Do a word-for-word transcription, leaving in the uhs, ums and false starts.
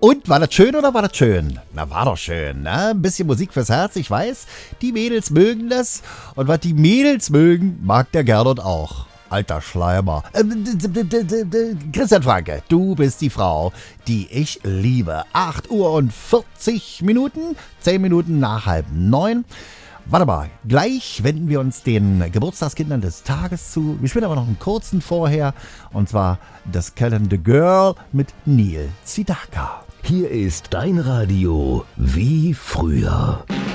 Und, war das schön oder war das schön? Na, war doch schön, ne? Ein bisschen Musik fürs Herz, ich weiß. Die Mädels mögen das. Und was die Mädels mögen, mag der Gernot auch. Alter Schleimer. Äh, Christian Franke, du bist die Frau, die ich liebe. acht Uhr und vierzig Minuten, zehn Minuten nach halb neun. Warte mal, gleich wenden wir uns den Geburtstagskindern des Tages zu. Wir spielen aber noch einen kurzen vorher. Und zwar das Calendar Girl mit Neil Sedaka. Hier ist dein Radio wie früher.